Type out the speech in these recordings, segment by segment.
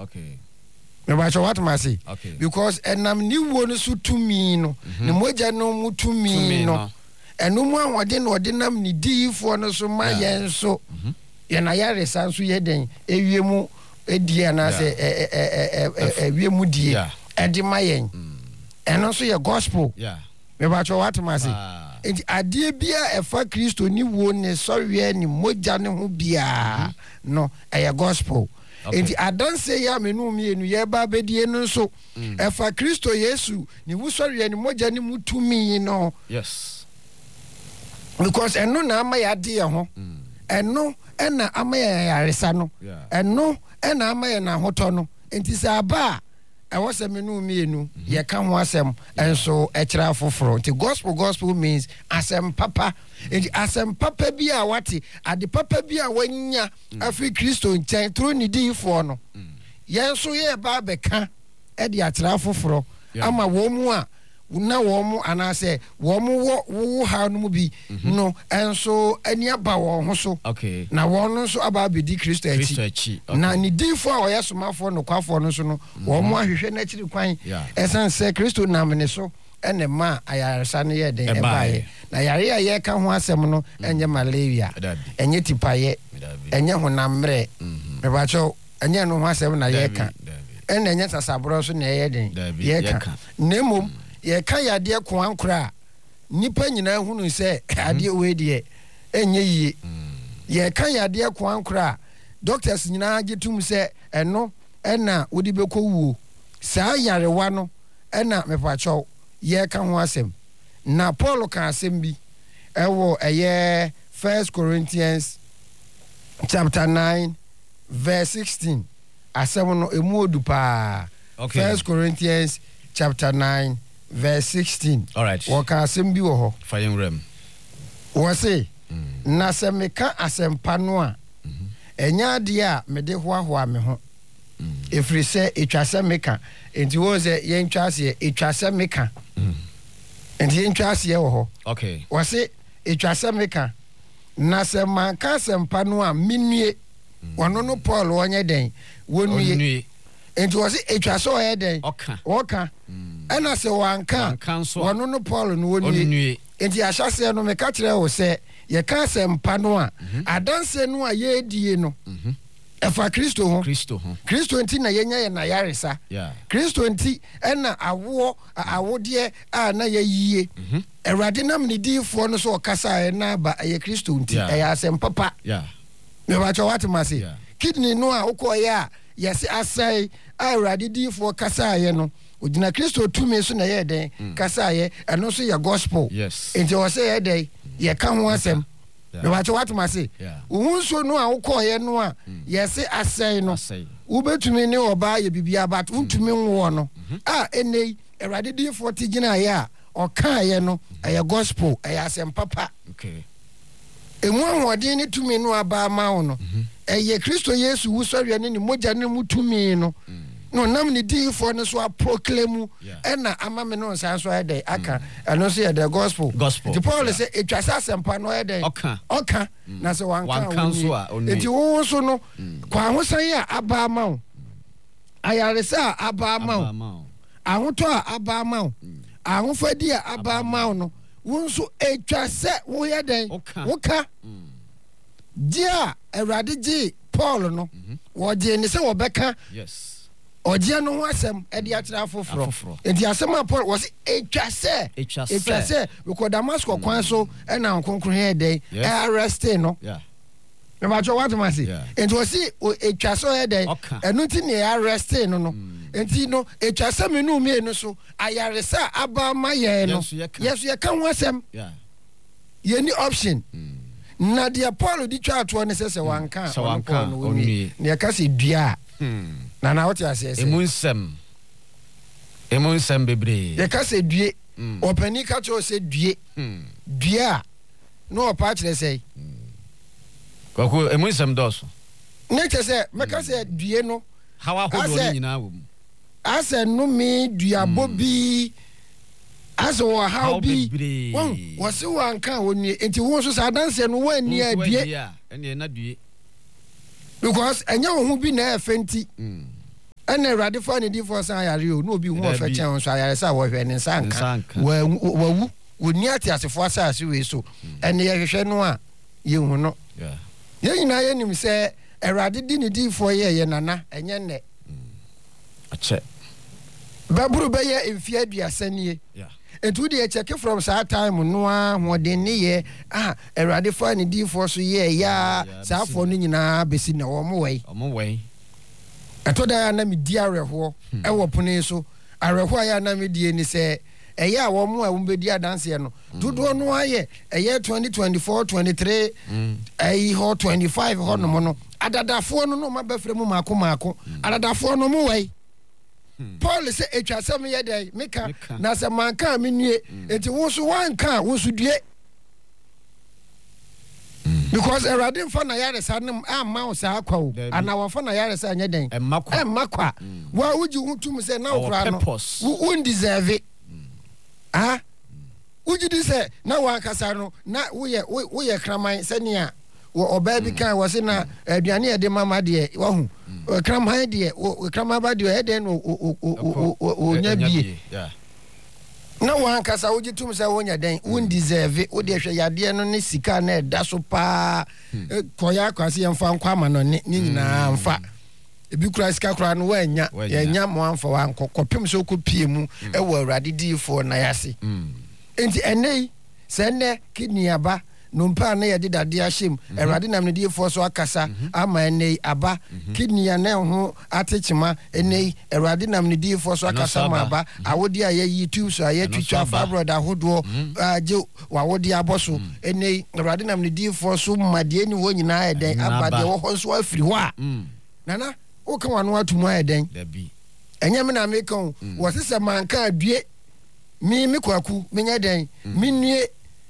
Okay. Me ba what ma say. Okay. Because enam ni wo no so tumi no. Ne moja no mu tumi no. Eno mu anwade no de nam ni diifo no so ma yen so. Ye na yare san so ye den ewie mu edie na say ewie mu die. Edi ma yen. Eno so ye gospel. Yeah. Me ba what ma say. Adie bia efa Kristo ni wo ne sorry ni moja ne ho bia no eye gospel. Enti adanse ya menu mienu ye ba bedie no so efa Kristo Yesu ni wo sorry ni moja ni mutumi no. Yes. Because eno na ama ya de ho. Eno ena ama ya yaresa no. Eno ena ama ya na hoto no. Enti sa ba awose menu mienu ye ka ho asem enso ekira foforo. Enti gospel means asem papa. Enti asem papa bi a wate ade papa bi a wanya afi Kristo nchen tro ni diifo no. Yenso ye ba beka e de atira foforo ama wo mu a na wo mu anase wo mu wo ha no mu bi no enso ani aba wo ho so. Okay. Na wo no so aba be di Kristo achi. Na ni diifo a wo yesomafo no kwafo no so no wo mu ahwehwe na chiri kwan esan se Kristo namne so ene ma ayaresa no ye den ebaye na yare ya ye ka ho asem no enye malaria enye tipaye enye honamre me ba cho enye no ho asem na ye ka ene enye sasabro so na ye den ye ka nemom ye ka yade ko ankora nipa nyina hunu se ade we de enye yie ye ka yade ko ankora doctors nyina gitum se eno ena wodi bekowuo saa yarewa no ena me pa cho ye ka ho asem na Paul ka asem bi ewo eye 1 Corinthians chapter 9 verse 16 asem no emu odu pa. Okay. 1 Corinthians chapter 9 verse 16. All right. Wo ka asem bi wo ho fire rem wo say na se me ka asem pa no a enya de a me de hoahoa me ho efri se etwase meka enti wo ze yen twase etwase meka enti yen twase wo ho. Okay. Wo se etwase meka na se man ka sempa no a minue wono no Paul wonye den wonue enti wo se etwase o ye den oka ana se wanka wono no Paul no wonue enti ahyase no meka kire wo se ye ka sempa no a adanse no a ye die no efa Kristo ho Kristo enti na yenya ye na yaresa Kristo enti ena awode a na yeyie Erade nam ni diifo no so okasa na ba ye Kristo enti ya asem papa me ba cho what mase kidney no a ukoye a yesi asai a erade diifo kasa ye no ogina Kristo tumi so na ye den kasa ye eno so ye gospel enti wo say ye den ye ka ho asem me ba cho what mase uhunso no a ukoye no a yesi asai no ubetumi ne oba ye bibia but untumi nwo no a enei erade diifo tigina ye a okaye no aya gospel aya asem papa. Okay. Emu anwade ni tumi no aba ma wo no eye Kristo Yesu wusori ne ni moja ne mutumi no no nam ni diifo no so proclaim ena ama me no san so ede aka eno so the gospel the Paul say etwasa sempa no ede oka na se wanka so a enti wo so no kwa hosan ya aba ma wo ayaresa aba ma wo ahoto a aba ma wo ahofadi a aba ma wo no wonso etwase wo ye den woka dia Erade ji Paul no wo je ni se wo beka oje no ho asem e de atira foforo enti asem a Paul was etwase because Damascus kwan so e na nkonkron he den arrest no me ba cho what ma say enti wo si etwase he den enu ti ne arrest no enti no etwase me no me no so ayaresa aba ma ye no yesu ye ka ho asem ye ni option na dia Paul di twa ato ne sese wanka no ni ne ka se dua na what you say emunsem bebre ye ka se due opani ka cho se due dua no opa kire sei kwako emunsem doso ne che se me ka se due no hawa hodo ni nyina wo ase no me dua bobi aso wa how bi won se wanka woni enti wo so sa danse no wa ni adue ene na due because enya wo hu bi na efenti ana awurade fa ne di for san yare o no obi hu ofa chen so ayare sa wo hwe ne sanka wawu woni ate asefo asase we so ene ye hwehwe no a ye hu no ye nyina ye nim se awurade di ne di for ye nana enye ne ache baburu be ye mfia aduasanie etu de check from that time no a hoden ne ye awurade fa ne di for so ye ya sa for no nyina besi na wo mo wei atoda na me di areho e wo pone so areho ya na me die ni se eye a wo mo a wo be di adanse no dodo no aye eye 2024 23 ho 25 ho no mo no adadafo no ma bafre mu maako adadafo no mo wei Paul say etwasem ye dey meka na se manka me nue enti wo so wanka wo so due because erade mfa na yare sa nem amma wo sa akwa wo ana wo mfa na yare sa anya den emmakwa wa uji hutum se na okra no wo deserve uji di se na wa kasa no na wo ye kraman senia wo oba bi kan wo se na aduane ye de mama de wo hu kraman de wo kraman ba de e de no o nya bie na wan kasa uji tum se wonya den won deserve wo de hwe yade no ne sika na da so pa koya kwase yemfa nkwa ma no ne nyina mfa ebi kura sika kura no wanya yenya mo amfa wan kopim so kopie mu e wo awurade difo na yase enti enei se ne kidniaba no mpa na yede dade ahyem awurade nam ne difo so akasa ama enei aba kidnia na ho atechima enei awurade nam ne difo so akasa ma aba awodi ayi tu so ayi twitwa fa brother hodo aje wawodi aboso enei awurade nam ne difo so made ni wo nyina eden abade wo ho so afiri ho a nana o kan wanu atumu eden enye me na me kan wo sese manka adue mi kwaku menya den mi nue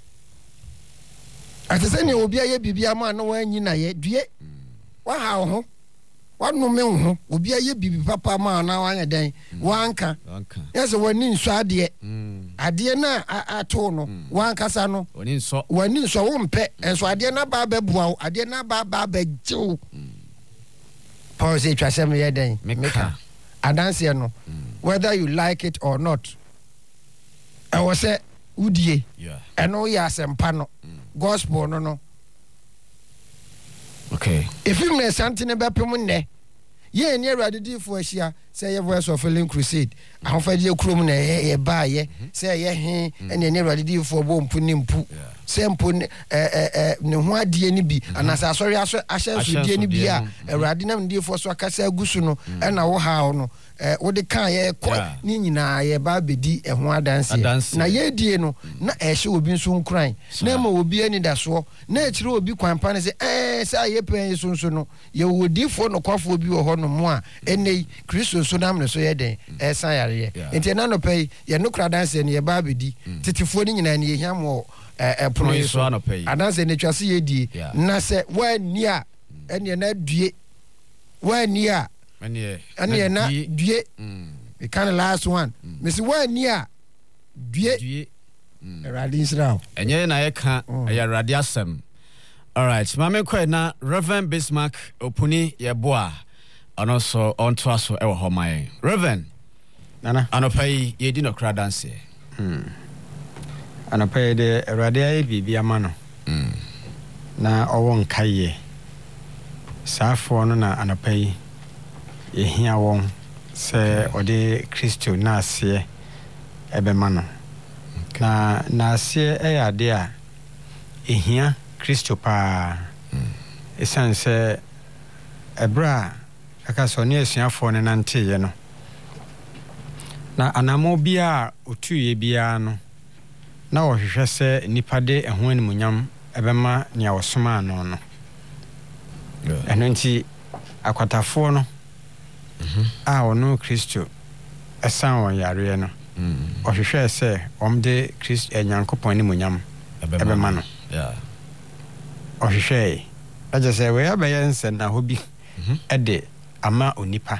atese ne obi aye bibia ma na wanyi na ye due wa ha ho wa no me ho obi aye bibi papa ma na wanya den wanka yes wani nso ade na ato no wanka sa no wani nso wo mpe enso ade na ba bebua ade na ba jew pause twasem ye den meka adanse no whether you like it or not I was say udie eno ya sempa no gospel no okay if you me something be pem ne ye ni awurade difo ahia say ye voice of healing crusade ahofadi ekrom na ye ba ye say ye he ene ni awurade difo bo mpu ni mpu say mpu ne ho ade ni bi anasa asori ahye die ni bi a awurade nam difo so akasa agusu no na wo ha no wo de kan ye ko ni nyina ye ba bedi ho adanse na ye die no na ehye obi nso nkran na ma obi ani da so na ekire obi kwanpa ne say ye pen so no ye wodifo no kwafo obi wo ho no mo a enei Kristo so nam ne so ye den san yare ye enti na no pay ye no kra danse ne ye ba bedi titifo ni nyina ne ye hiamo prono so adanse ne twase ye die na se wani a ene na due wani a ene na due we can last one me say wani a due erade Israel enye na ye ka ya rade asem. All right, mame kwe na Reverend Bismarck Opuni ye boa ano so onto aso e wo homan Reverend nana anopai ye di no kra dance anopai de erade aye bibia ma no na owo nkaye saafo no na anopai ye hia won se ode Kristo na ase ebe ma no na ase e ade a ehia Kristo pa esanse ebra akaso ne asuafo ne nanteye no na anamo bia otuye bia no na ohwehwe se nipa de eho animunyam ebema nia wosoma no no eno nti akwatafo no a ono Kristo esan won yare no ohwehwe se omde Kristo enyankopon animunyam ebema no ohwehwe aje se we abaye nsen na hobi ede ama onipa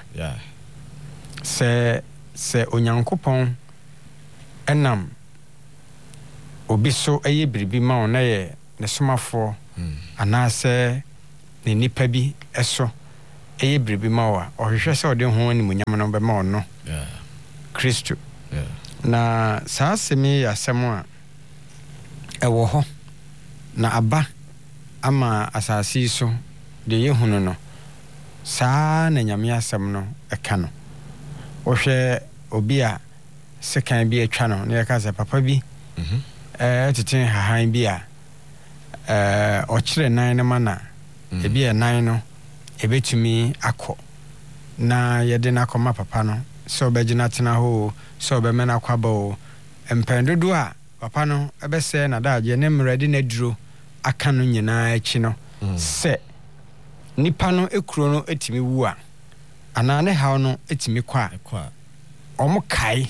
se onyankopon enam obi so eye biribi ma ona ye ne somafo ana se ne nipa bi eso ɛyɛ biribi ma wo a ɔhwehwɛ sɛ ɔde ho animuonyam no bɛma ɔno Kristo na saa asɛm yi yɛ asɛm a ɛwɔ hɔ na aba ama asase yi so de yɛhunu no saa na Nyame asɛm no ɛka no wohwɛ obi a sekan bi atwa no na yɛka sɛ papa bi tete hahan bi a ɔkyerɛ nan no ma na ebi yɛ nan no ebetumi akɔ na yɛde no akɔma papa no sɛ ɔbɛgyina tena hɔ sɛ ɔbɛmɛ no akwaba o mpɛn dodo a papa no ɛbɛsɛ n'adagye ne mmerɛde n'aduro aka no nyinaa akyi no sɛ nipa no ekuro no etimi wu a anaa ne haw no etimi kɔ a ɔmo kae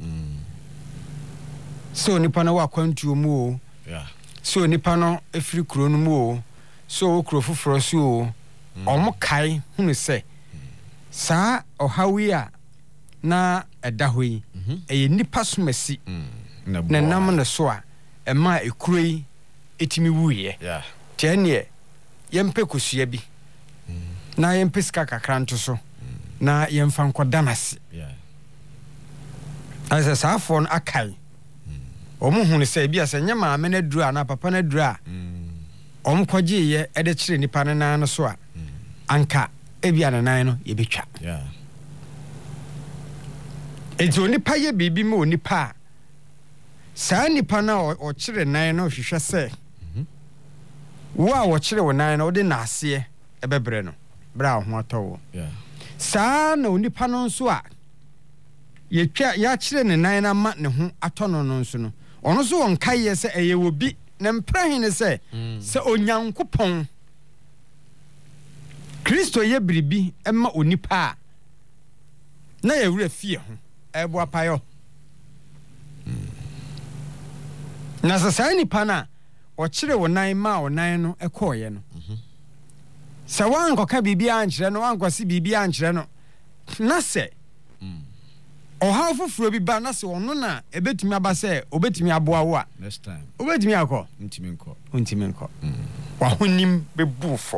sɛ nipa no wɔ akwantuo mu o sɛ nipa no efiri kuro no mu o sɛ ɔwɔ kuro foforɔ so o ɔmo kae hunu sɛ saa ɔhaw yi a na ɛda hɔ yi ɛyɛ nipa somasi na nam no so a ɛma ekuro yi etimi wuiɛ tiɛ neɛ yɛmpɛ kosua bi na yɛmpɛ sika kakra nto so na yɛmfa nkɔda n'ase ɛsɛ saafoɔ no akae ɔmo hunu sɛ bi asɛ nyɛ maame no aduru a na papa no aduru a ɔmo kɔgyeeyɛ ɛde kyerɛ nipa no nan no so a anka ebia ne nan no yɛbɛtwa enti onipa yɛ biribi ma onipa a saa nipa no a ɔkyerɛ nan no hwehwɛ sɛ wo a wɔkyerɛ wo nan no wode naaseɛ ɛbɛbrɛ no berɛ a ho atɔ wo saa na onipa no nso a yɛakyerɛ ne nan no ama ne ho atɔ no no nso no ɔno nso wɔnkaeɛ sɛ ɛyɛ wɔ bi na mprahe ne sɛ Onyankopɔn Kristo yɛ biribi ɛma onipa a na yɛwura fie ho ɛboa payɔ na sɛ saa nipa no a ɔkyerɛ wo nan ma wo nan no ɛkɔɔyɛ no sɛ woankɔka biribi ankyerɛ no woankɔse biribi ankyerɛ no na sɛ ɔhaw foforɔ bi ba na sɛ ɔno na ɛbɛtumi aba sɛ ɔbɛtumi aboa wo a wobɛtumi akɔ wontimi nkɔ wahonim bɛbu fɔ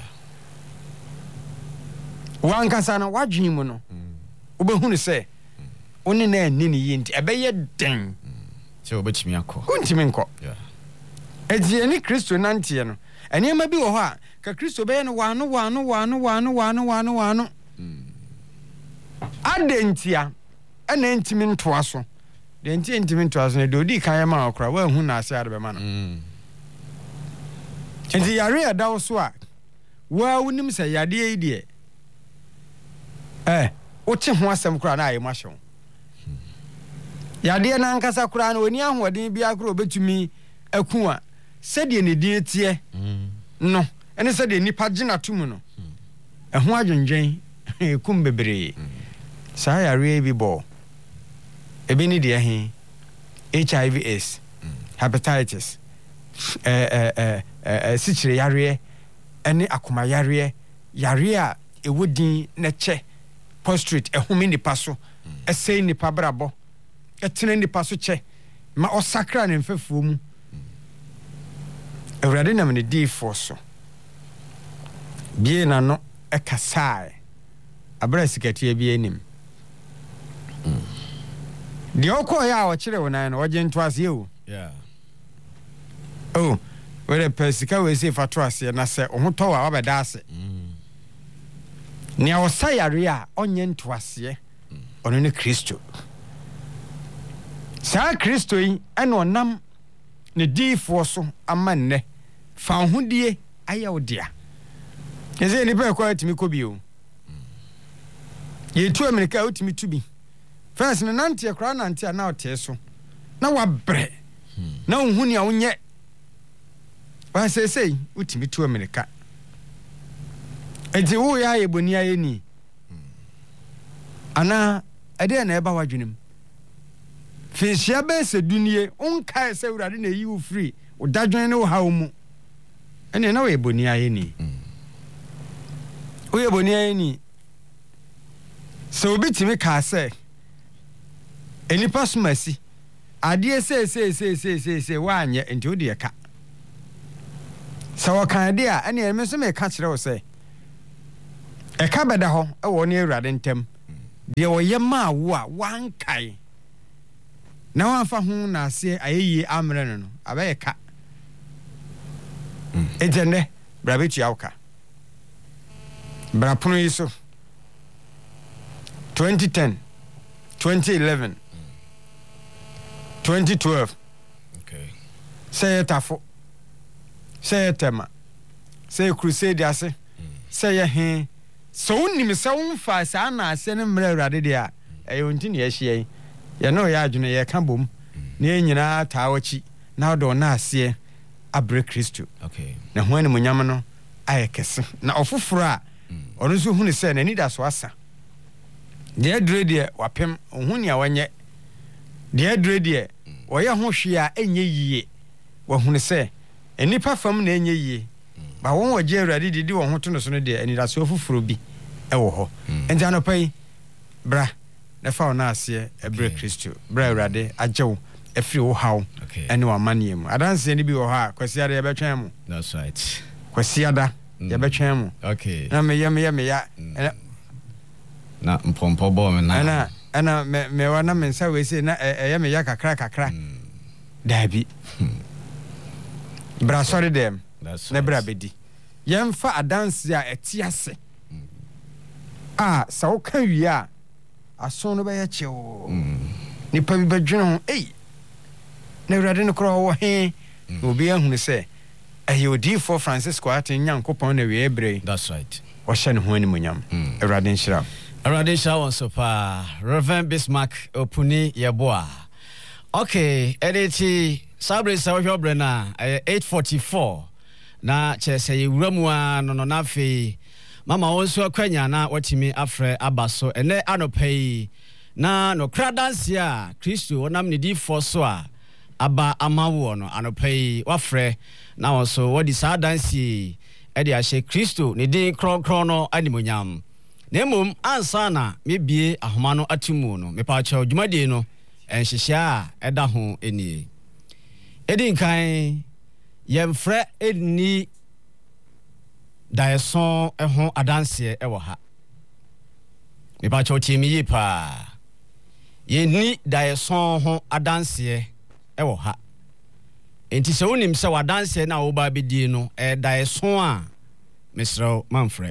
wankasa no wadwene mu no wobɛhunu sɛ wone na ani ne yie nti ɛbɛyɛ den sɛ wobɛtumi akɔ wontimi nkɔ ɛti ɛne Kristo nanteɛ no ɛnneɛma bi wɔ hɔ a ka Kristo bɛyɛ no waano adɛ ntia ɛna ntimi ntoa so deɛ nti ntimi ntoa so no deɛ ɔdii kan yɛ ma ɔkora woahu na ase ade bɛma no nti yare ɛda wo so a woa wonim sɛ yadeɛ yi deɛ wote ho asɛm koraa na ayɛ mu ahyɛ wo yadeɛ no ankasa koraa no ɔni ahoɔden biara koraa ɔbɛtumi aku a sɛdeɛ ne din teɛ no ɛne sɛdeɛ nipa gyina to mu no ɛho adwendwen ɛkum bebree saa yareɛ bi bɔ ebi ne deɛ he HIV/AIDS hepatitis sikyire yareɛ ɛne akoma yareɛ a ɛwɔ din na kyɛ prostrate ɛhome nipa so ɛsɛe nipa brabɔ ɛtena nipa so kyɛ ma ɔsakra ne mfɛfoɔ mu Awurade nam ne diifoɔ so bie na no ɛkasae abra sikatia bi anim deɛ ɔkɔɔyɛ a ɔkyerɛ wo nan no ɔgye nto aseɛ o wɛrɛ pɛ sika wɔ esi fa to aseɛ na sɛ ɔho tɔ wa wabɛda ase nea ɔsa yare a ɔnyɛ nto aseɛ ɔno ne Kristo saa Kristo yi ɛna ɔnam ne diifoɔ so ama nnɛ fa hodie ayɛ wo dea ɛsɛ nipa ɛkɔ atumi kɔ bio yɛtu Amerika a wotumi tu bi first no nante koraa nante a na ɔtee so na wabrɛ na wohu nea wonyɛ wasɛsɛi wotumi tu Amerika ɛnti woyɛ ayɛ bɔni ayɛ ni anaa ɛdeɛ na ɛba wadwenem finhyia bɛɛ sɛ dunie wonkae sɛ Awurade na ɛyi wo firi wo dadwene ne wo haw mu ɛne na woyɛ bɔni ayɛ ni woyɛ bɔni ayɛ ni sɛ obi tumi kaa sɛ enipa somasi adeɛ sɛ woanyɛ nti wode ɛka sɛ wɔka adeɛ a ɛne ɛme nso meka kyerɛ wo sɛ eka beda ho e wo ne awurade ntem de wo ye ma wo a wankai na wanfa ho na ase ayeye amre no abaye ka ejene brabetu yawka brapono yiso 2010 2011 2012 okay say tafo say tema say crusade ase say he so unim se wonfa sa na ase ne mra awurade de a eyonti ne yehie ye no ya adwene ye ka bom ne enyina taawachi na odo na ase abre Kristo okay na ho ani munyam no ayekese na ofoforo a ono so hunu se na ni da so asa de adre de wapem ohuni a wanye de adre de woye ho hwe a enye yie wo hunu se enipa fam na enye yie ba won waje awurade didi wo ho to no so no de ani da so ofoforo bi ewo ho enti anopai bra na fa ona ase ebre Kristo bra awurade ajew efiri wo haw ene wa maniem adanse ni bi wo ha kwasiada ye betwen mu that's right kwasiada ye betwen mu okay na me ya na mpompo bo me na ana me wana me nsa we se na ye me ya kakra dabi bra sorry dem na bra bedi yemfa adanse a etiase sa wo kan wi a aso no be ya chewo nipa bi badwene ho na awurade no kro wo he obi ahunu se ayodifo Francisco atin nyankopon na we ebre that's right wo hye ne ho ani munyam awurade nhyira so pa Reverend Bismarck Opuni Yeboah okay editi sabre sa wo bre na 844 na chese yewuramu a no na fe mama wonso akwanya na watimi afre abaso ene anopai na no kradanse a Kristo wonam ne difo so a aba amawo no anopai wafre na wonso wodi sa danse e de ahye Kristo ne din kronkron no animonyam na mum ansa na mebie ahoma no atimu no mepa cha dwumade no enhyehye a eda ho eni edin kan yemfre eni daeson ehon adanse ewo ha mepa cha otimi yi pa yeni daeson ho adanse ewo ha enti se wonim se wadanse na wo ba bedi no daeson a mesro manfre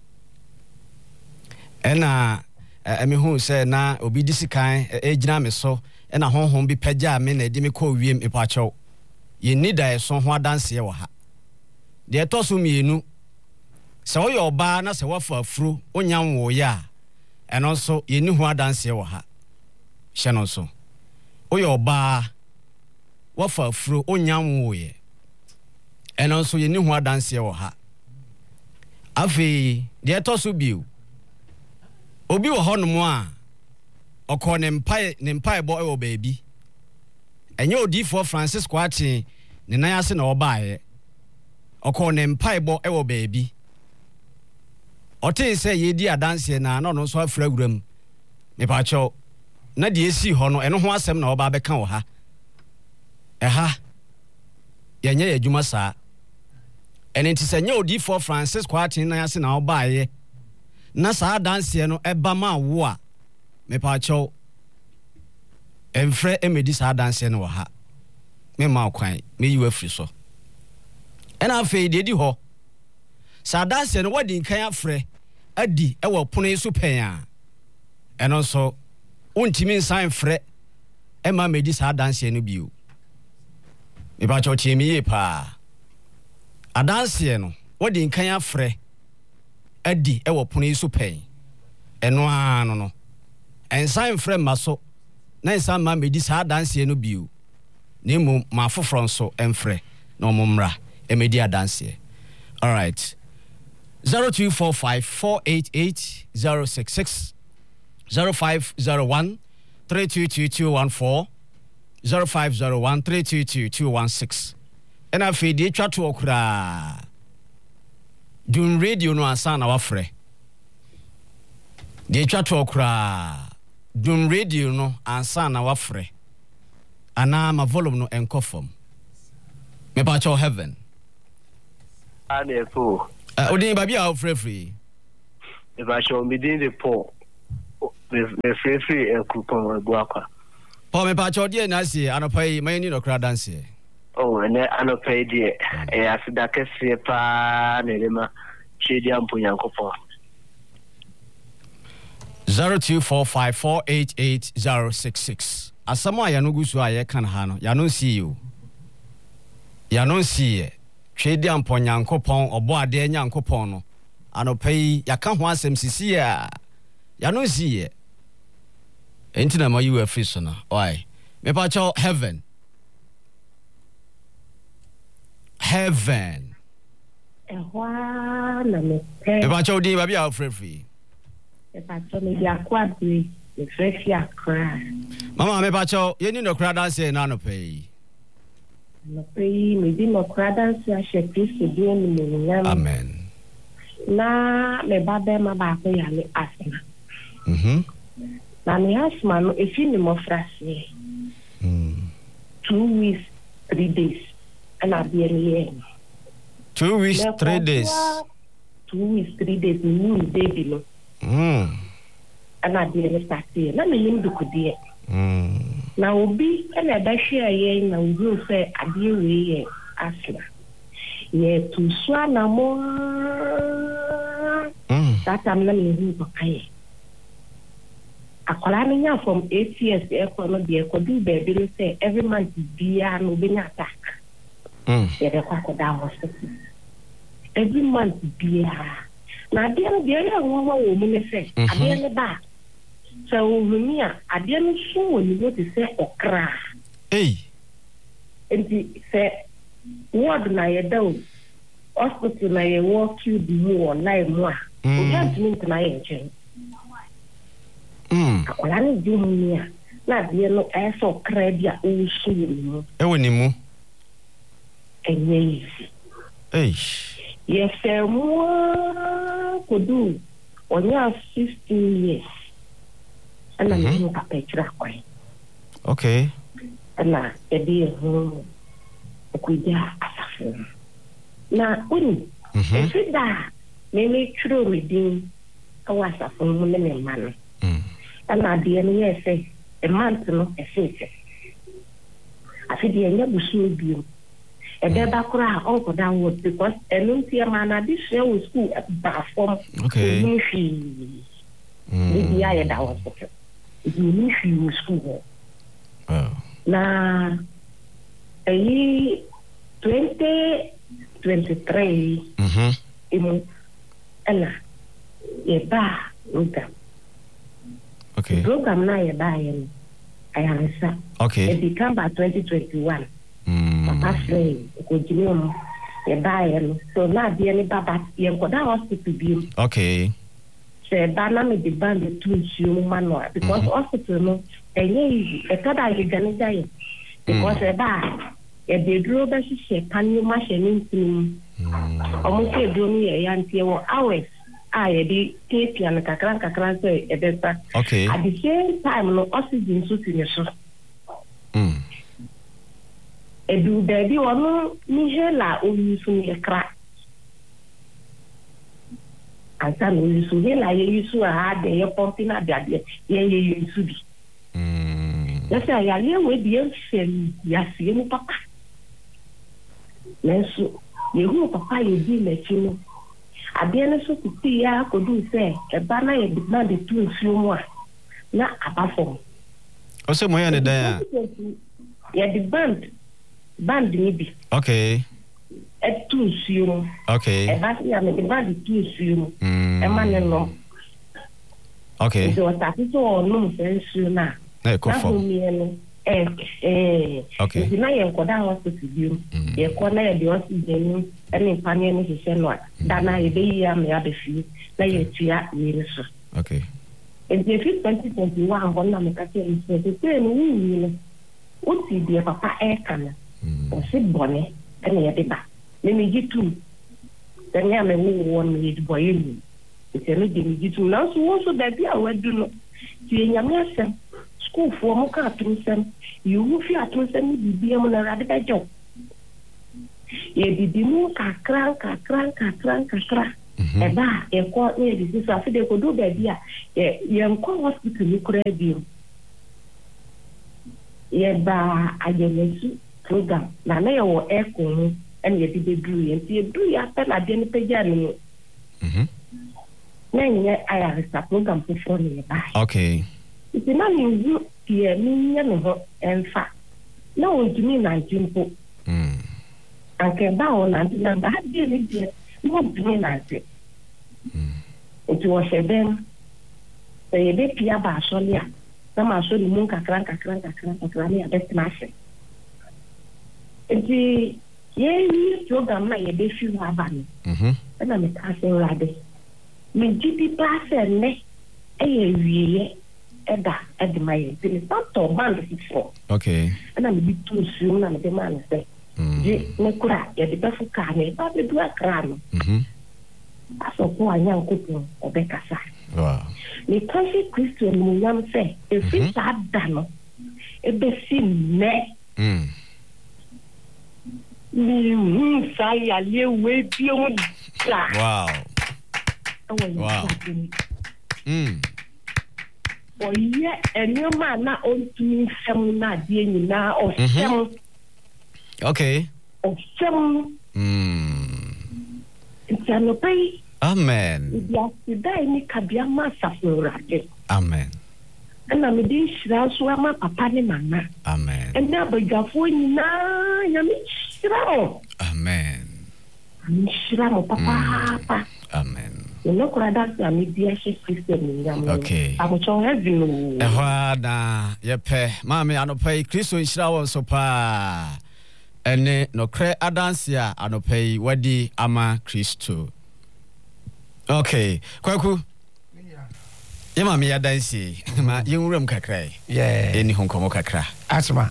ena emihu se na obi disikan ejina me so ena honhom bi pagya me na edi me ko wiem epacho yeni daeson ho adanse ewo ha de etoso mienu se wo yoba na se wafa afuro onyam wo ya eno so yeni ho adanse ewo ha hye no so wo yoba wafa afuro onyam wo ye eno so yeni ho adanse ewo ha afi de etoso biu obi wo honomo a okọ ne mpai bo ewo baabi enye odifo Francisco ati ne nan ase na obaaye okọ ne mpai bo ewo baabi ote se yedi adanse na no so afra guram me pa cho na de esi ho no eno ho asem na oba beka wo ha eha yenye adwuma saa enenti se nye odifo Francisco ati nan ase na obaaye na saa danse no eba ma wo a me pa cho emfre emedi saa danse no wo ha me ma kwan me yiwa firi so ena afei de di ho saa danse no wadi nkan afre adi ewo pono so pen a eno so untimi nsan frɛ ema medi saa danse no bio me pa cho tie me ye pa adanse no wadi nkan afre adi ewo pono so pen eno ano no ensan frɛ maso na ensan ma medi saa danse no bio ne mu ma foforo nso emfrɛ na omomra emedi adanse all right 0245488066 0501 3222214 0501 3222216 ena fe de twa to okura dun radio no ansa na wafrɛ de twa to okura dun radio no ansa na wafrɛ ana ma volume no enkofom me pa cho heaven adefu odin babia ofrefree If I show me the poor, the free coupon guapa. Paul me pacho die na si anopai mayni no kra dance. Oh, and anopai die. As da kese pa nelema chidi ampo yankopon. 0245488066. Asamo ya no gusu aye kan ha no. Ya no see you. Ya no see chidi ampo yankopon obo ade yankopon no. Anopai ya ka ho asem sisi ya. Ya no see enti na ma you afri so na. Why? Me pa cho heaven. Heaven. Ehwa na me pe. Me pa cho di ba bia free. Me pa cho me dia kwadri, me fresh ya kra. Mama me pa cho ye ni no kra dance na no pe. No pe me di no kra dance a she Kristo di ni nyam. Amen. Na me ba be ma ba ko ya le asma. Na me asma no e fi ni mo frase. 2 weeks 3 days. And I be in 2 weeks 3 days. 2 weeks 3 days new baby no. And I be in start here. Na me nim du kudie. Na obi na da hwe aye na obi say ade we ye asla. Ye tu swa na mo. That am na me hu pakai. Akola me nya from 8 years e ko no de ko do baby no say every month bia no be nya attack. Yeah, every month beer. Now, dear, woman say, I didn't back. So, me, I didn't show when you go to say okra. Hey, and he said, what na you do? Hospital na you walk you the more, like more. We have to meet my engine. I do me. Now, dear, no, I saw credit, oh, she. Ewonimu. Hey. Yes, sir. What could do? On your 16 years. And I'm going to picture. Okay. And I be home. Now, when if it that, maybe true redeem a was a phone man. And I be any say a month no a face. I said, the end of the and then back uncle downward because a lumpia man at this year with school at the form. Okay. Maybe I had our second. You with school. Now, a year 2023, in Ella, a bar with them. Okay. Program now a buy I answer. Okay. It become by 2021. Papa say, continue. So now the any baba, you go down hospital bill. Okay. Say, Bana me the band the tools you manual because hospital no, easy. A third I can die because a bar, a bedroom that she say, can you machine into almost a doing a young hours. I did tape and a crank say a better. Okay. At the same time, no oxygen suit in your soul. Edu baby ono ni hela oyusu ni crack. Asa no oyusu hela ye yusu a de ye pumping na de ye yusu bi. Yes I ya we bi ensem ya sie mu papa. Nenso ye hu papa ye di na chino. Ade na so kuti ya ko du se e ba na ye demand de tu nsuo mu a na abafo. O se mo ya ne dan a. Ye demand band maybe. Okay. At 2 Okay. A band ya me band 2 E man no. Okay. So that is all no sense na. Na ko fo. Okay. Na ye ko da hospital bi. Ye ko na ye de hospital ni ene panye ni hye no. Da na ye be ya me abefi. Na ye tua ye so. Okay. In the 2021 go na me ka say so say no wi what did the papa can? Or sit bonnet, and he had it back. Let me get two. Then I may one minute boy. It's a meeting you to now, so also that they are well do not. See, young school for more cartoons, you will feel to send me be on a radical job. Ye did the more crank. eba e ko e di so afide ko do baby a ye nko hospital ni kura bi ye ba ajenesu program na na ye wo e ko hu en ye di bedru ye ti bedru ya ta na de ni peja ni na nye aya resta program for ni ba okay iti na ni yu ye ni ye no ho enfa na o ntumi na njimpo anke ba o na ndina ba di ni di mo ntumi na nti iti wo sheben ye be pia ba solia na ma so ni mun kakra ni abet na se iti ye ni program na ye be fi wa ba ni na me ka se rade me gidi ba se ne ye wiye eda edima ye ti santo band for okay na me bi tu su na me de man se je ne kura ye de befu ka ne ba be du akra no aso ko anya nkopo obekasa wow ni kansi Kristo ni nyam se e fi sa da no e be si ne ni sa ya le we bi o da wow wow oye enyoma na ontumi nsem na de nyina osem okay osem Ntano pai amen ya sidai ni kabia masafurade amen ana me din shira so ama papa ni mama amen ena bagafo nyina ya mi shira amen shira mo papa amen no kurada sa mi dia shi Kristo ni nyam okay amocho heaven na yepe mama anopai Kristo nshira wo so pa ene no kre adansia anopai wadi ama Kristo okay kwaku yema me yadansi ma yenwuram kakra eni honkomo kakra asma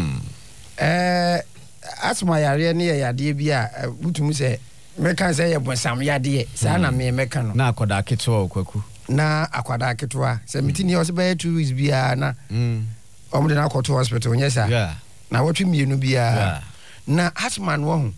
asma yare ne yade bi a butumu se meka se ye bonsam yade sa na me meka no na akoda ketewa kwaku na akwada ketewa se mitini o se be 2 weeks bia na omde na akoto hospital nyesa yeah na wotwe mienu bia na asma no ho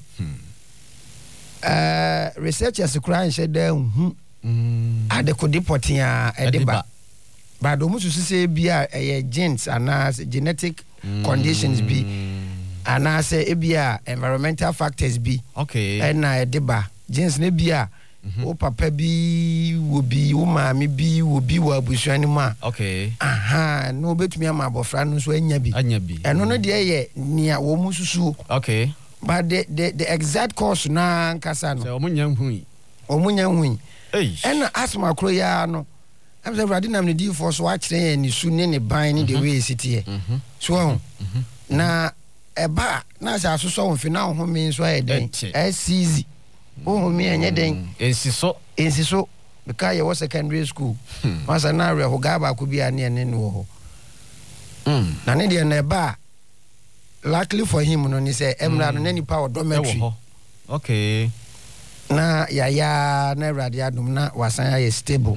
researchers kura nche da hu adekode potia edeba ba do musu se bia genes ana genetic conditions bi ana se ebia environmental factors bi okay na edeba genes ne bia o papa bi wo bi wo maami bi wo bi wo abusuani ma okay aha no betumi ama abofra no so anya bi eno no de ye nia wo mususu okay but the exact cause na nkasa no so omunya hui ena asma kro ya no am say bradi nam ne di for so a kire ni su ne ne ban ni the way sitie so na eba na sa so so mfi na ho mi so ayeden easy oh mi enye den ensiso because you was secondary school masa na re ho ga ba ko bia ne ne no ho na ne de na eba luckily for him no ni say emra no nani power dormitory okay na ya na radi adum na wasan ya stable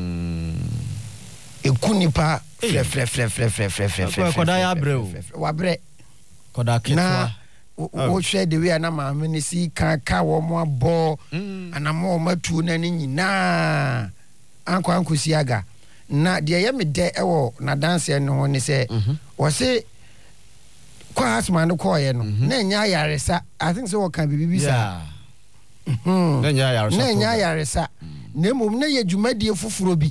ekunipa fre koda ya breu wabre koda ketwa wo hwe de we na ma me ni si ka wo mo abo ana mo matu na ni nyina anko si aga na de ye me de ewo na dance no ni say wo se kwa asma no ko ye no na nya yaresa I think so kan bibi sa na nya yaresa na mom na ye dwumadie foforo bi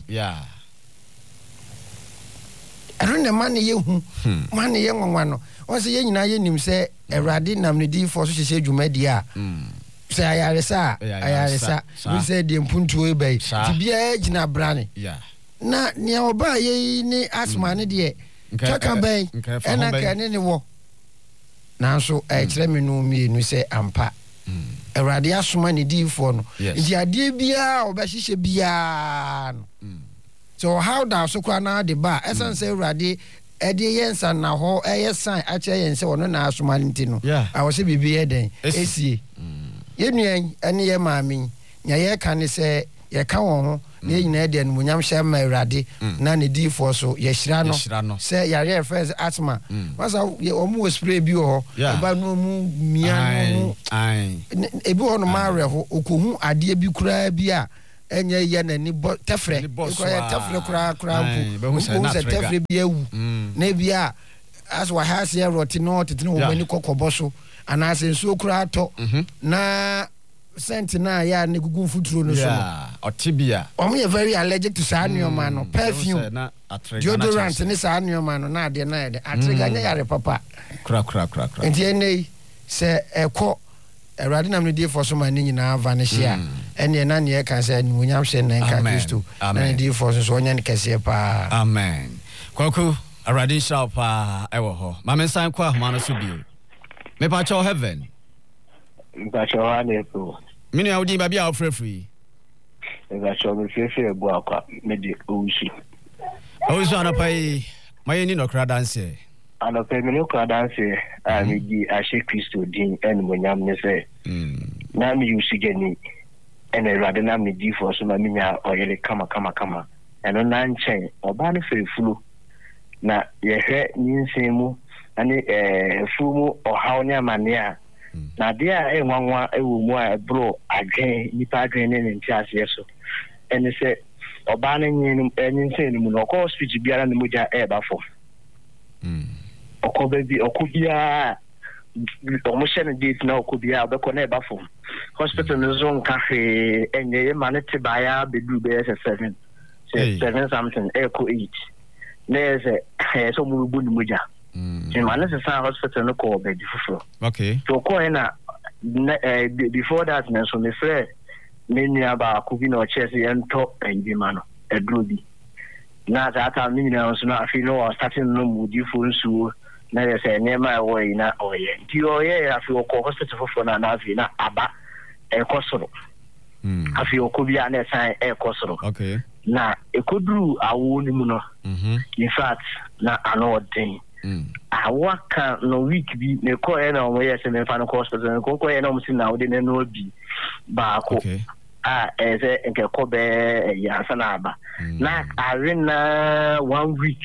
ero ne man ye hu man ye nwanwa no o se ye nyina ye nim se Erade nam ne di for so hye dwumadie a se ayaresa we se de mpuntuo bai ti bia gina brane na ne oba ye ni asma ne de taka bai ena ka ne wo nanso kire me no mienu se ampa Erade asoma ne di for no ndi ade bia obahihye bia no so how da so kwa na de ba esan se Erade ede yensa na ho eyesan a che yense wono na asoma ntino a wo se bibi eden esie yenuan ene ye maami nya ye ka ne se ye ka won ho ne nyina de animuonyam hyɛ ma Awurade na ne diifoɔ so yɛhyira no sɛ yare first asthma masa ɔmo wɔ spray bi wɔ hɔ ɔba no mu mia no ebi wɔ no ma awerɛho okohu adeɛ bi koraa bi a enye ye na ni tefre ko ye tefre kura mpo ko se tefre bi awu na bia as wa ha se roti no tetene wo mani kokobo so ana se nsuo kura to na scent na ya ne gugu futuro no so otibia o me very allergic to sanuoma no perfume deodorant ni sanuoma no na ade na ade atrega nya yare papa kura enti enei se eko Awurade nam no die for so ma ni nyina vanish a ene na ne ka se anyunyam hye na nka Kristo na die for so onya ne kese pa amen kwaku Awurade sharp ewo ho ma men san kwa ma no so bio me pa cho heaven ba cho ane so mini awudi ba bia ofrefri ba cho me fefe bu akwa me di owusu anapai mayeni no kra dance ano pe me no kra dance a me di ahye Kristo din en monyam ne se na me yusu gani en Awurade na me di for so ma me nya oyele kama eno na nchen oba no fefulo na yehwe nyinsen mu ane fumu ohaw ne amane a na de a enwanwa ewo mu a bro adwen nipa adwen ne nti ase so ene se oba no nyinsen mu no ko speech biara ne moja eba fo okobebi okubia omoshene date na okubia obeko na eba fo hospital no zone cafe enye manete baya bedu be 7 something echo 8 neze so mu bu ni moja manete sa hospital no ko be difufuro okay so ko na before that na so me frɛ me nua ba ko bi na o chese ento enbi ma no edrobi na ta me nyina so na afi no starting no mu difo nsuo na yese nema wo na oye nti oye afi ko hospital fofo na afi na aba ekosoro afi okobia na san ekosoro okay na ekodru awo ni mu no in fact na anodin awaka no week bi me ko e na o yese me fa no hospital ko e na o si na o de no bi ba ko eze nke ko be ya sana aba na arena 1 week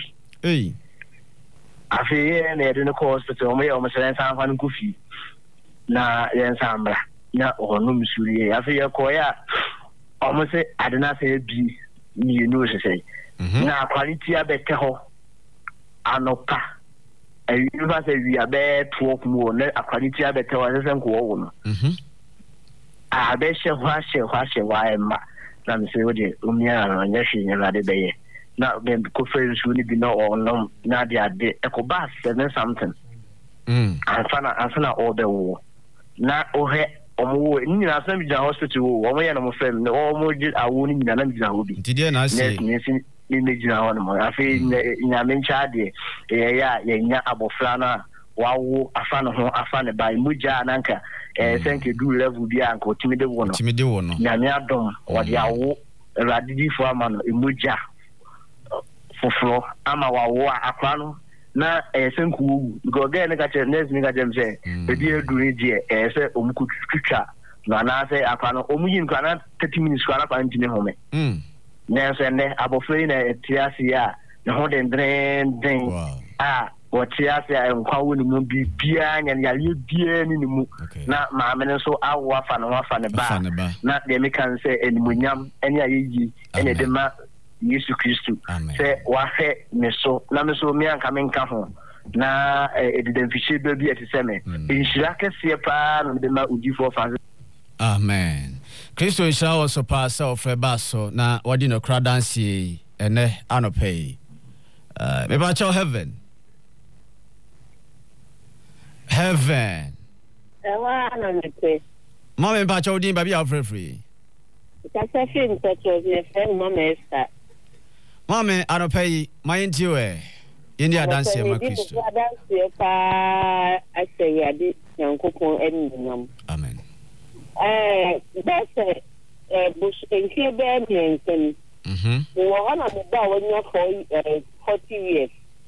afi na de no hospital o me o se san fa no kofi na yen sambra na onu misuri afi ye ko ya o mo se adena se bi ni no se se na quality abete ho anopa you va se wi abe 12 mo na quality abete ho se nko wo no abe she wa ema na me se wo de umia na nya hwe nya rade beye na be ko friends ni bi no on na de ade e ko ba 7 something ansana all the wo na ohe omo ni na asem bi hospital wo omo ye na mo fam na omo ji awo ni na bi na wo bi ntide na se ni mejina ho no afi nya mencha de ya nya abofra na wawo afa no ho afa ne bai muja na nka senke du level bi anka otimide wo no nya me adom wode awo radidi fo ama no emuja foforo ama wawo akwa no na senku wu go ge ne ka che nes ni ka jem se ebi edu ni die se omukutwa na na se akwa no omuyin kwa na 30 minutes kwa na kwa ntine home nese ne abofre na etiasi ya ne ho den otiasi ya nkwa wo ni mu bibia nya ya bibia ni mu na maame ne so awo afa ne ba na de me kan se enimunyam eni ayeyi eni de ma Yesu Kristo se wa he me so na me so mi anka me nka ho na ediden fiche bi etiseme inshira kese pa no de ma udifo fa amen Kristo insha Allah so pa self baso na wadi no kra dance ene anope me ba cho heaven ewa na me mama me ba cho din ba bia free kasa film petro ne friend mama Esther mama anope my ntiwe India dance ma Kristo dance pa aseyade yankopon enyam amen that's bush enke be nyen wo ana me ba wonya for 40 years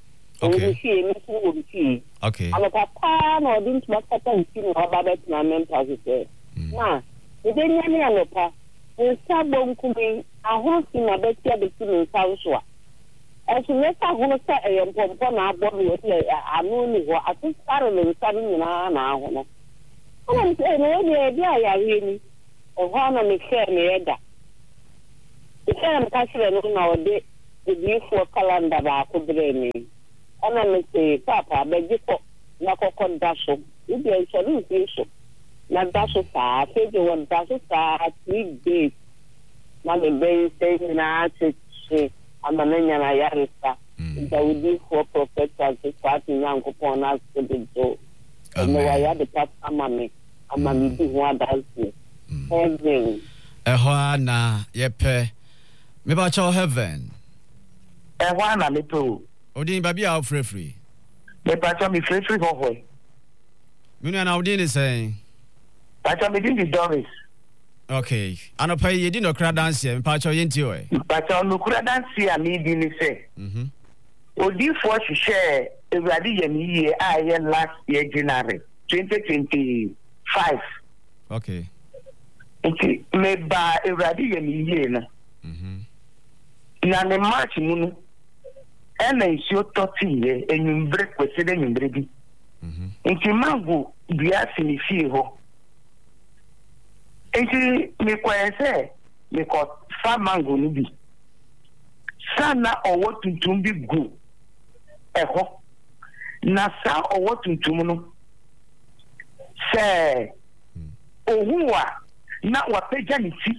okay ala papa no didn't make pattern tin o ba bet na mental say na de nya ni anopa nsa bonkumi ahoro si na betia be si no sawo ẹ̀sùn mẹ́ta ahọ́n sẹ́ ẹ̀yẹ mpọ̀mpọ̀ náà bọ́ mi wọ́n ti àánú ni wọ́n àti sáré lè nsa ní nyinaa náà ahọ́n. ọ̀nà mi sẹ́ ẹ̀nà ẹ̀dí ẹ̀dí àyàwé ni ọ̀họ́ àná mi fẹ́ mi yẹ dà. ìfẹ́ mi ká kyerẹ́ no na ọ̀dẹ ìdíyìfọ́ kálánda baako bẹ̀rẹ̀ mi. ọ̀nà mi sẹ́ paapa abẹ́gye kọ́ na kọ́kọ́ da so ibi ẹ̀sọ́ ní ìfi so na da so saa fẹ́jẹ̀ wọ́n da so saa 3 days na mi bẹ́yìn sẹ́ nyinaa kyekye. Amanya na yarisa Dawidi for prophetess kwati nyango pona sedo no ya de pat amami di ho adansi heaven na yepe me ba cho heaven na me to odin babi a free me ba cho me free ho me na odin is saying ba cho me di Doris. Okay. Anopa ye di no kra dance e pa cho yenti o e. Pa cho no kra dance a me di ni se. Odi for hwehwe Ewurade ye mi ye a ye last year January 2025. Okay. Okay, me ba Ewurade ye mi ye na. Na ne March mu no. Ena isi o 30 ye enyumbre kwese de enyumbre bi. Nti mango bia sini fie ho. Enti me kwese me ko fa mango ni bi sana owo tuntum bi gu eho na sa owo tuntum no se ohuwa na wapeja ni ti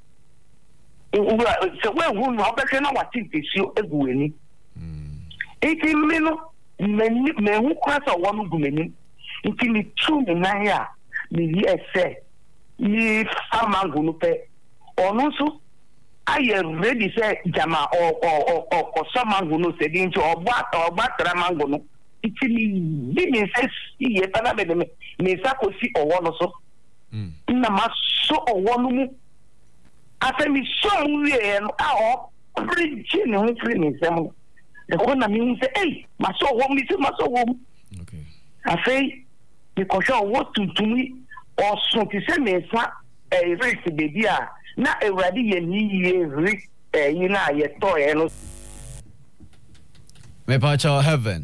se we hu no obeke na wati tesio egu eni enti me no me hu kwasa owo no gu meni enti me tu me na ya me ese ni amango no pe onu so aye ready say jama o so mango no se din to ogba tra mango no itini bi mi se ye tada be me sa ko si owo no so na ma so owo no mu afa mi so mu ye no a o bridge ni ho free mi se mo de ko na mi se ma so owo mi se ma so owo okay afa mi ko so owo tuntumi ọsùn ti sẹ mẹsàn rate bèbí a na Ewurade yẹ ní iye rí yìí náà yẹ tọ ẹ no. Mepa cho heaven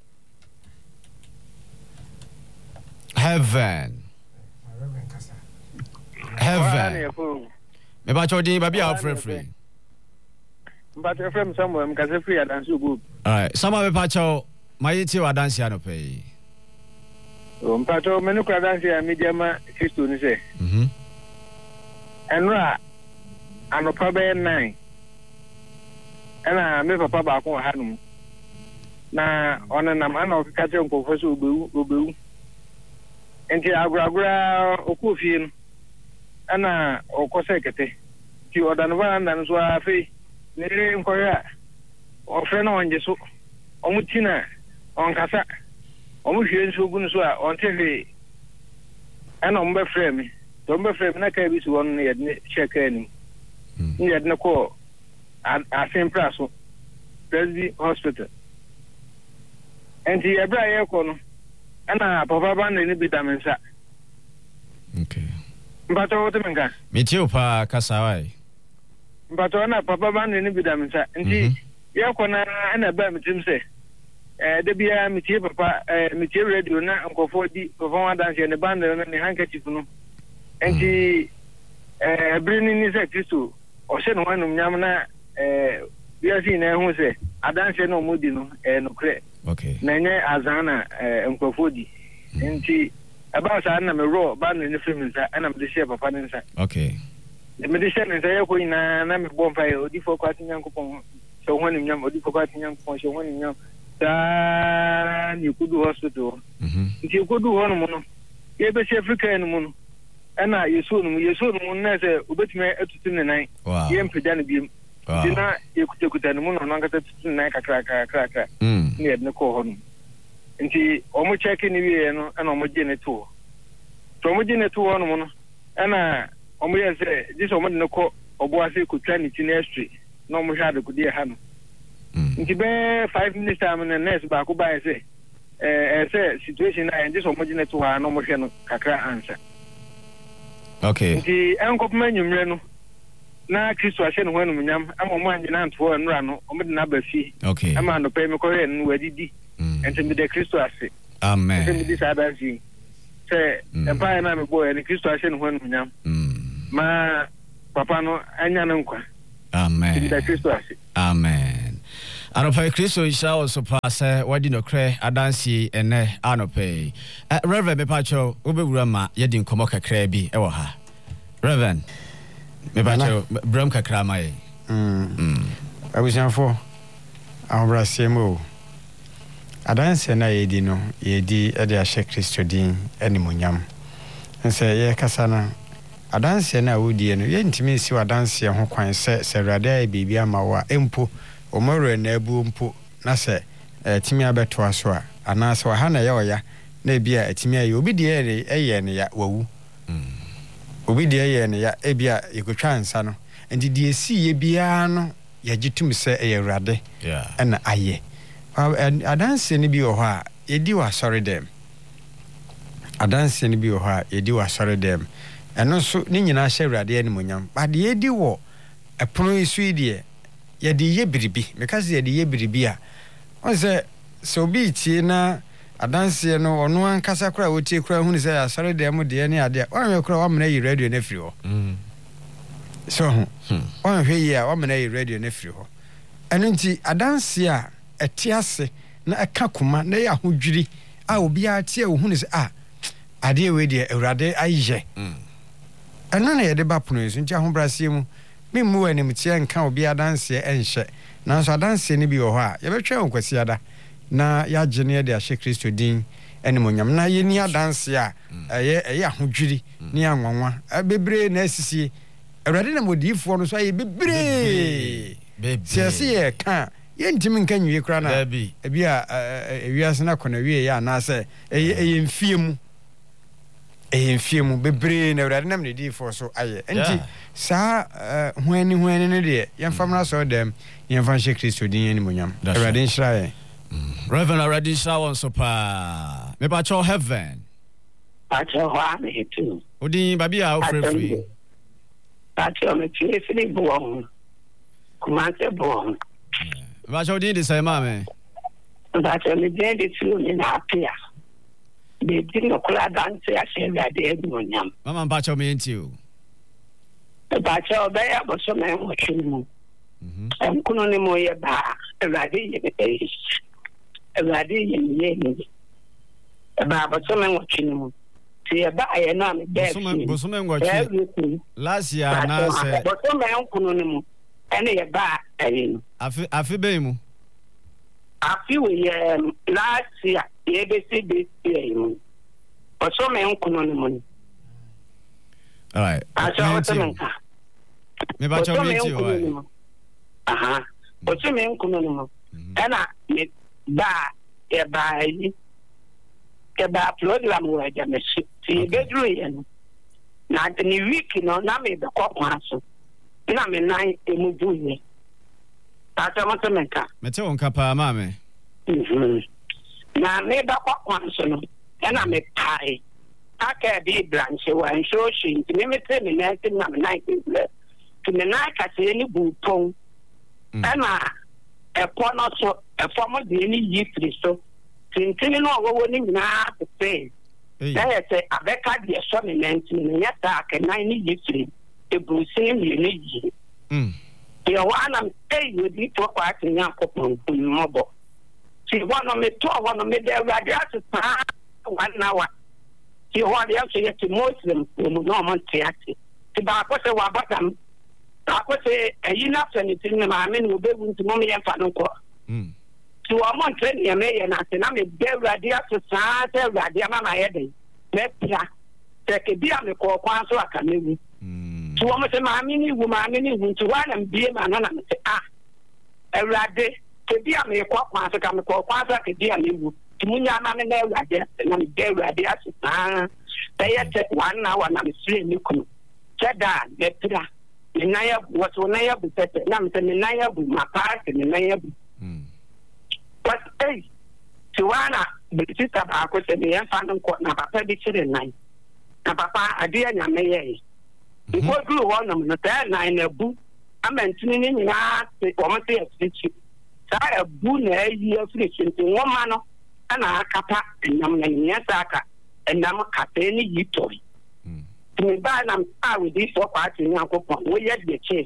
mepa cho din babi a free but from somewhere I'm cause free and so good. All right, some mepa cho my ti wa dance ya no pay. Mpato menu kwa dance ya media ma Kristo ni se. Enra anopa be 9. Ena me papa ba ko hanum. Na ona nam ana o ka je nkofo so obewu. Enti aguragura okofie no. Ana okose kete. Ti odan wa ndan so afi. Ne nkoya. Ofre na onje so. Omutina onkasa. Omu hwe nso gu nso a ontele ana ombe frame na ka bi so won ne yedne check ani ni yedne ko asen praso Presby Hospital enti ebra ye ko no ana papa ba ne bi damensa okay mbato wote menga metio pa kasawai mbato na papa ba ne bi damensa enti ye ko na ana ba mitim se de bia mitie papa mitie radio na nkofo di perform dance ne band ne handkerchief no enti brini ni se Kristo o se no wanum nyam na bia si na hu se adanse no modi no no kre okay na nye azana nkofo di enti aba sa na me ro band ne film nsa ana me de share papa ne nsa okay me de share nsa ye ko ina na me bompa ye odi fo kwati nyankopon so wanum nyam odi fo kwati nyankopon so wanum nyam ni kudu hospital nti kudu ho no no ye be se Africa no no ana yeso no na se obetime atutu ne nan ye mpeda ne biem dina ye kutakuta no no ngata tutu ne nan kakra ni edne ko ho no nti omo check ni wie no ana omo je ne to no no ana omo ye se dis omo ne ko obo ase kutwa ni tinestry na omo hwa de kudi ha no nti be 5 minutes time na nurse ba ko ba say say situation na ndi so mojine to ha no mo hwe no kakra answer okay nti enkop manyumre no na Kristo ahye no hwanum nyam ama mo anjina nto nra no o mede na ba fi okay ama no pe me ko he no wadidi ente me de Kristo ase amen ente me di sada fi se empire na me boy ni Kristo ahye no hwanum nyam ma papa no anya no nkwa amen me de Kristo ase amen anope Kristo isha also pass wadi no kre adansi ene anope Reverend me pacho obewura ma yedi nkomo kakra bi e wo ha Reverend me pacho bram kakra mai abusanfo abrasiemo adansi na yedi no yedi e de ahye Kristo din animonyam nse ye kasa na adansi na wodi no ye ntimi si adansi ho kwan se rada e bibia ma wa empo omoro na ebu mpo na se timi abeto aso a ana se wa ha na ye oya na bia atimi aye obi de eye ne ya wawu obi de eye ne ya e bia yekotwa ansa no enti de esi ye bia no ya gitum se eye rade na aye adanse ne bi o ho a yedi wa sorry dem adanse ne bi o ho a yedi wa sorry dem eno so ni nyina hye rade animonyam ba de yedi wo epono isu de yedi ye biribi because yedi ye biribi a on se so bi tie na adanse no ono ankasa kra wotie kra hu ni se asore dem de ne ade o me kra o mena yi radio na firi ho so o hwe yi a o mena yi radio na firi ho eno nti adanse a etiase na aka kuma na ya hodwiri a obi a tie hu ni se ade we de awurade ayje eno na yede ba pono isu nti ahobrase mu memmu anim tie nka obi adanse enhye nanso adanse ne bi wo ho a yebetwe onkwasi ada na ya gene de ahye Kristo din animonyam na ye ni adanse a eye ahodwiri ni anwanwa bebre na asisi awurade na modifo no so aye bebre siase ye ka ye ntimi nka nwie kra na ebi a ewiase na kona wie ya na se eye mfiemu bebre na awurade na medifo so aye enti sa hwani ne de yemfamra so dem yemfa hye Kristo din animonyam awurade nhyira Reverend already shower so pa me ba cho heaven pacho wa me tu odin babi a ofrefri pacho me tu fili bon comment c'est bon ba cho odin de say ma me pacho me de tu ni na apia de din okula dance ya she ya de animonyam mama ba cho me enti o pacho be ya bo so me mo chimu kuno ni mo ye ba radi ye Everybody in ba so men watching mu ti e ba ye na me be so men watching last year na say but so men kunu ni mu ene ye ba no afi be mu afi we last year ye be see this year mu but so men kunu ni mu all right aso so men ka me ba cho me ti o aha but so men kunu ni mu ana me ba e ba yi ke ba program wa ja me si bedru yen na ni week no na me be ko kwaso na me nai e mu duye ta ta mo menka me te won kapa ma me na me ba ko kwaso no na me pai aka bi branch wa nso shi me me te me na te na me nai te me nai ka se ni bu pon na epo no so efo mo de ni yi Kristo tintini no wo ni na pe na ye se abeka de so me nanti ni ya ta ke na ni yi Kristo e brusin mi ni yi yo wana mtei di to kwa tinya ko mo bo si wana me to wana me de radio ta wana wa si wana ya se ye Muslim mo no mo tiati ti ba ko se wa badam ako se ayina fanitin na me no be wunti mo me yemfa no ko ti wa mo ntre ne me ye na se na me be radio sa te radio ma ye de me pia te ke bia me ko kwa so aka me wu ti wa mo se ma me ni wu ti wa na bie ma na me se awrade ke bia me ko kwa so ka me ko kwa so ke bia me wu ti munya na me na awrade na me be radio sa te ye te wana na me sire ni ku cheda me pia Naya was Naya Butet, Naya Bu, my part, and Naya Bu. But hey, Tiwana, the sister Barcos and the Phantom Court, Papa, be children night. Papa, a dear Yamay. Because you want them to tell 9 a book. I'm mentioning that the committee of stitch. A boon a year friction to 1 man and a capa and Yamaka and Namakatani Yitoy. To me, by them, I with this for party in Uncle Pond, we yet the chase.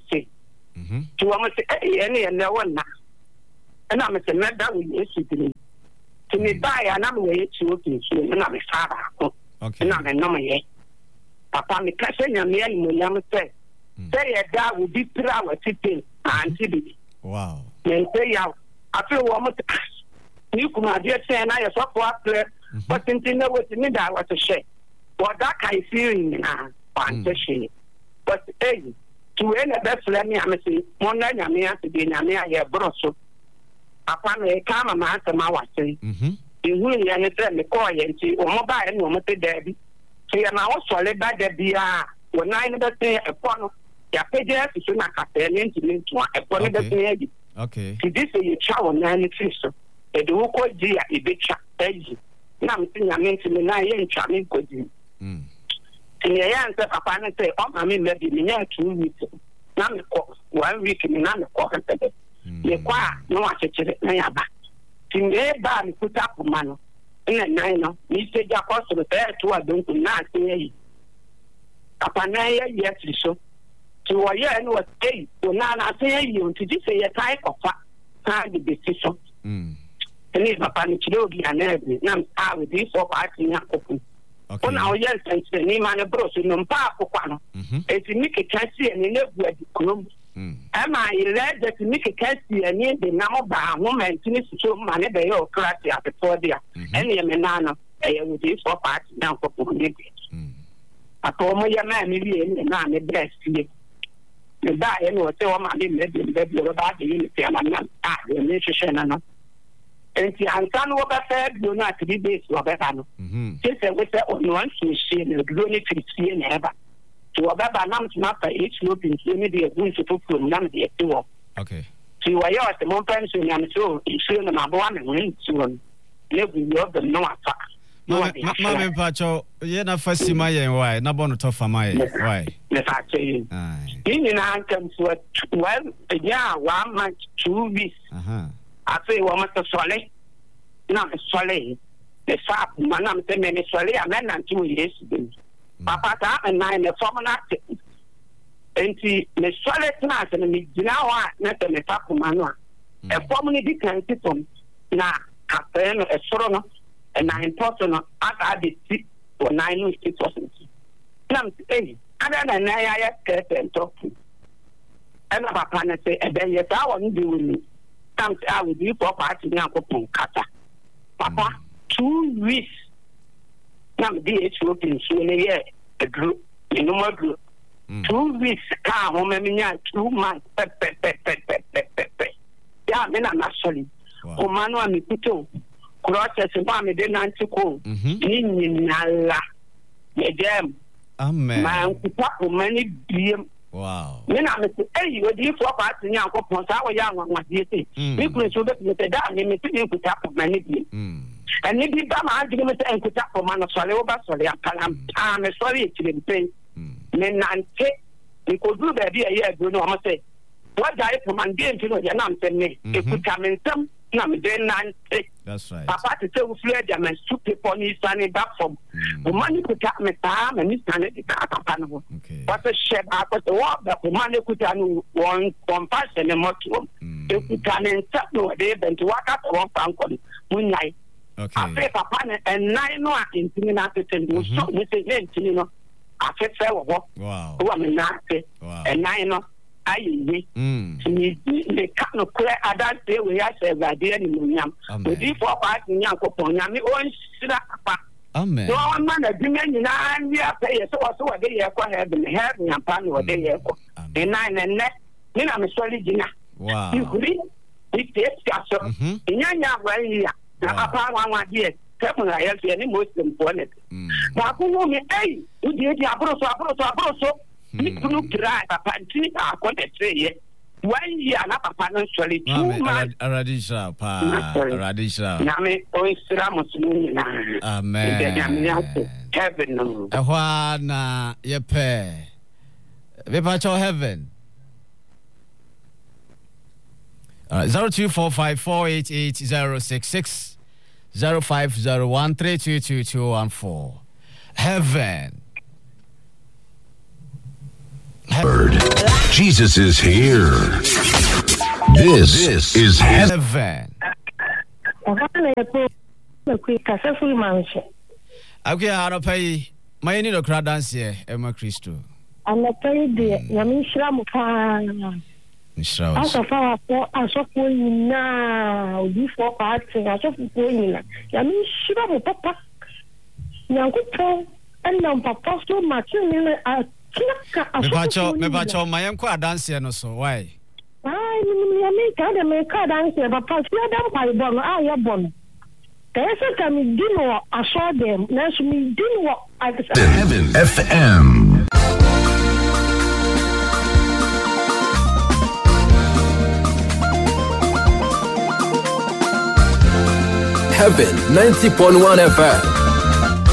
To almost any and no one now. And I'm a man that we issue to me by another way to open and I'm a father. And I'm a nominee. Papa, me catching a man, William said, say a guy will be 3 hours sitting and TV. Wow. Then say out. I feel almost you come out here saying I saw what but thinking there was me that was a share. What that I feel in fantasy. But hey, to end the best let me say, one night I may have to be in a mere brosso. Upon a calm man to my watching. You will understand the coy and see or mobile and woman to Debbie. So you're now solid by the beer. When I never say upon your pages is not a link to a point of the okay. This is your child 93. A do call dear a bit edgy. Now I'm saying I meant to me 9 years charming good. In the answer, Papa say, oh, I mean, maybe me 2 weeks. Now, 1 week in another quarter. The choir, no, I said, Nayaba. In the bar, put up a man. In a 9, you say, your possible there to a don't not say. Papa, 9 years so. To a year and was 8, so now I say you to this a type of time the decision. And if a panic and everything, now I with this or parting up. Okay. Now, yes, and say, name and a bros in Papa. It's a Mickey Cassie and in the room. Am I led that Mickey Cassie and in the number woman to show money by your class at the 4 year. Any manana, with this for party now for Puggy. I told my man, maybe in the best. The guy and was so much about the unity and I'm not the nation. And the Anton Walker said, do not be based on Babano. Just a with the once machine, the gloomy to see never. To a Babano, not by each loop in unity of winter from Namdi at 2. Okay. So I asked the more pension and so in soon and I'm one and win soon. Live with your no attack. Mamma Pacho, Yena Fasima, why? Nabono Tofama, why? The fact is, in an comes what, well, a year, 1 month, 2 weeks. I say, one month of Soleil, not Soleil. The sap, Madame Semene Soleil, and then 2 years ago. Papa and I, the former actor. And see, the Soleil class and me, now, not the Tapumano. A formerly declined system. Now, after a sorrow. And I important at the 6 or 9 weeks. It wasn't. Some say, other than I get and talk to. And my partner say, and then yes, I won't do with me. Some say, I will be for party now for Kata. Papa, 2 weeks. Some DH working soon a year, a group, a normal group. 2 weeks, come home, 2 months. Yeah, men are naturally. Oh, Manu, me put Crosses about me, then Antico. Nala. Madam. Amen. My uncle many beam. Wow. Then I say, hey, you did for parts in Uncle Ponsa or young one, what do you think? People should have met the dam, and you could tap of many beam. And if you come out, you and could tap for man of Saloba, so they I'm sorry to them pay. Men and take, we could do that a year ago, no, I must say. What I from and being to know your name, tell me, if we come in some. That's right. Papa to tell Fred and my stupid pony standing back from the money could tap me time and this kind of panel. But a shed up at the walk that the money could have one compassion and more to them. If we can insert no day than to walk up one pound moonlight. I say Papa and 9 no intimidated and do so Mrs. Lentino. I said, wow, who am not and 9 no. I the kind of clear adult day we have said that dear Munyam. We did for part in Yankopon, own Sirapa. Amen. No one man, a demand in and we are paying so a day have been having a pan or day. The 9 and net, then I'm sorry, Gina. Wow. You read it takes castle. In Yanya, well, here, upon 1 year, Captain, I have any Muslim bonnet. But who me, hey, you did the Abroso. You couldn't try a panty. I couldn't say it. 1 year, not financially 2 months. Radisha, Name, oh, Ramos. Amen. Heaven, Ahwana, Yepe. Vipacho Heaven. 0245488066 0501322214. Heaven. Jesus is here. This is Heaven. Okay, I don't pay my need of crowd dance here, Emma Christo. I'm a pay the Yamin Shramuka. I saw going now before parting. I saw going. Yamin Shramuka. Yankupo and now Papa so much. Me bacho my uncle dance here no so why? I make a dance here, but pass your damn by bon. I am bon. There's a time you know I saw them. Let's me do what I said. Heaven FM. Heaven 90.1 FM.